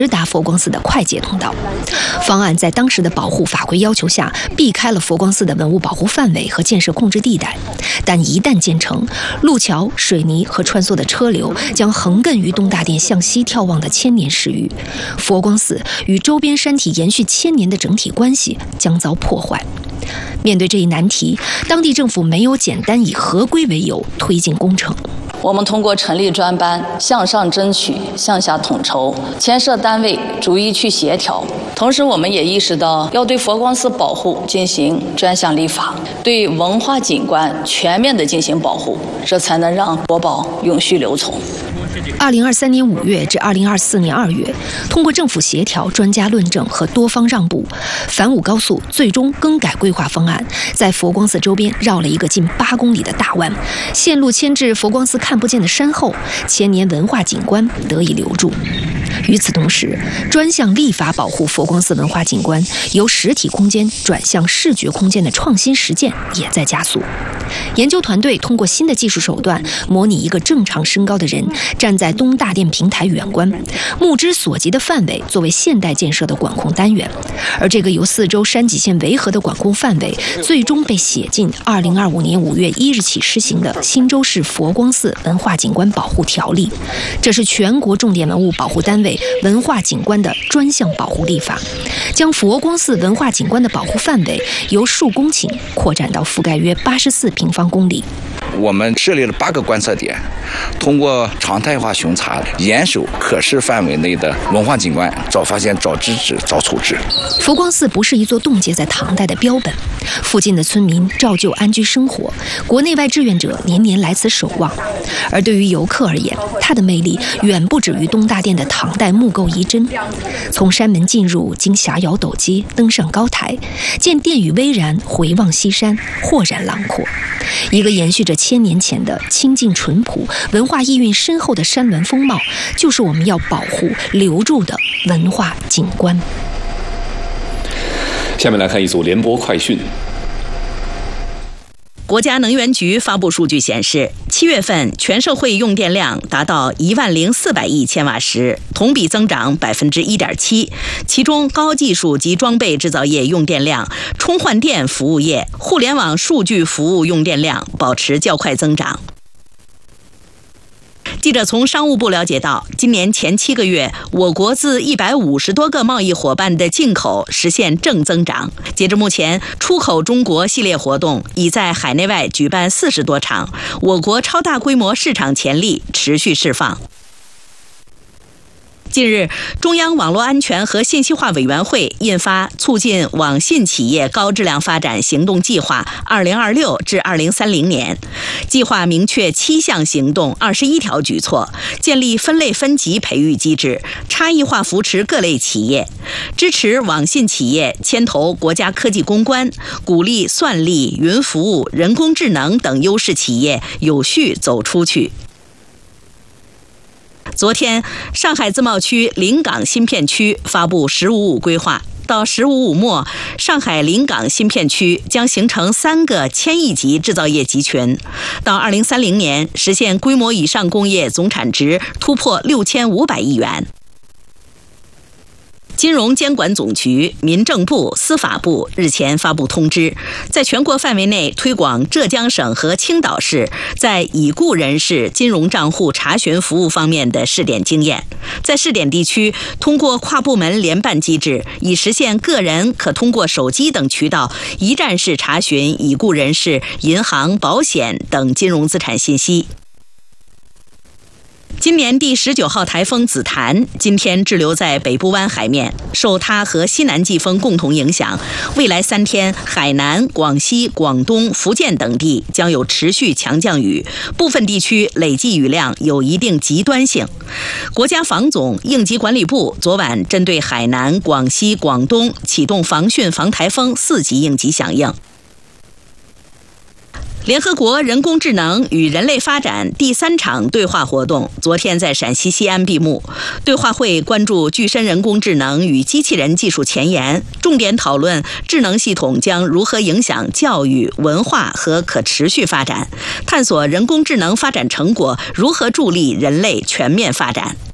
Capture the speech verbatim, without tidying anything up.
直达佛光寺的快捷通道。方案在当时的保护法规要求下，避开了佛光寺的文物保护范围和建设控制地带。但一旦建成，路桥、水泥和穿梭的车流将横亘于东大殿向西眺望的千年石域，佛光寺与周边山体延续千年的整体关系将遭破坏。面对这一难题，当地政府没有简单以合规为由推进工程。 我们通过成立专班，向上争取，向下统筹，牵涉单位逐一去协调。同时，我们也意识到要对佛光寺保护进行专项立法，对文化景观全面的进行保护，这才能让国宝永续留存。 二零二三年五月至二零二四年二月，通过政府协调、专家论证和多方让步，反武高速最终更改规划方案，在佛光寺周边绕了一个近八公里的大弯，线路牵至佛光寺看不见的山后，千年文化景观得以留住。与此同时，专项立法保护佛光寺文化景观由实体空间转向视觉空间的创新实践也在加速。研究团队通过新的技术手段，模拟一个正常身高的人站在东大殿平台远观，目之所及的范围作为现代建设的管控单元，而这个由四周山脊线围合的管控范围，最终被写进二零二五年五月一日起施行的新州市佛光寺文化景观保护条例。这是全国重点文物保护单位文化景观的专项保护立法，将佛光寺文化景观的保护范围由数公顷扩展到覆盖约八十四平方公里。 我们设立了八个观测点，通过常态化巡查，严守可视范围内的文化景观，早发现、早制止、早处置。 佛光寺不是一座冻结在唐代的标本，附近的村民照旧安居生活，国内外志愿者年年来此守望。而对于游客而言，它的魅力远不止于东大殿的唐代木构遗珍。从山门进入，经霞窑陡阶，登上高台，见殿宇巍然，回望西山，豁然朗阔。一个延续着千年前的清静淳朴、文化意蕴深厚的山峦风貌，就是我们要保护、留住的文化景观。 下面来看一组联播快讯。 国家能源局发布数据显示，七月份全社会用电量达到一万零四百亿千瓦时，同比增长百分之一点七。其中，高技术及装备制造业用电量、充换电服务业、互联网数据服务用电量保持较快增长。记者从商务部了解到，今年前七个月，我国自一百五十多个贸易伙伴的进口实现正增长。截至目前，出口中国系列活动已在海内外举办四十多场，我国超大规模市场潜力持续释放。近日，中央网络安全和信息化委员会印发《促进网信企业高质量发展行动计划（二零二六至二零三零年）》，计划明确七项行动、二十一条举措，建立分类分级培育机制，差异化扶持各类企业，支持网信企业牵头国家科技攻关，鼓励算力、云服务、人工智能等优势企业有序走出去。昨天，上海自贸区临港新片区发布“十五五”规划。到“十五五”末，上海临港新片区将形成三个千亿级制造业集群。到二零三零年，实现规模以上工业总产值突破六千五百亿元。金融监管总局、民政部、司法部日前发布通知，在全国范围内推广浙江省和青岛市在已故人士金融账户查询服务方面的试点经验。在试点地区，通过跨部门联办机制，以实现个人可通过手机等渠道一站式查询已故人士银行、保险等金融资产信息。今年第十九号台风紫檀今天滞留在北部湾海面，受它和西南季风共同影响，未来三天海南、广西、广东、福建等地将有持续强降雨，部分地区累计雨量有一定极端性。国家防总、应急管理部昨晚针对海南、广西、广东启动防汛防台风四级应急响应。联合国人工智能与人类发展第三场对话活动昨天在陕西西安闭幕。对话会关注具身人工智能与机器人技术前沿，重点讨论智能系统将如何影响教育、文化和可持续发展，探索人工智能发展成果如何助力人类全面发展。